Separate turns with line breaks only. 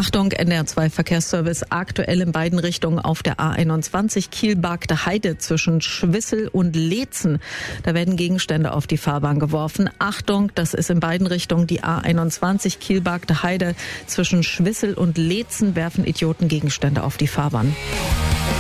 Achtung, NDR2 Verkehrsservice aktuell in beiden Richtungen auf der A21 Kiel-Bargte Heide zwischen Schwissel und Leetzen. Da werden Gegenstände auf die Fahrbahn geworfen. Achtung, das ist in beiden Richtungen die A21 Kiel-Bargte Heide zwischen Schwissel und Leetzen werfen Idioten Gegenstände auf die Fahrbahn.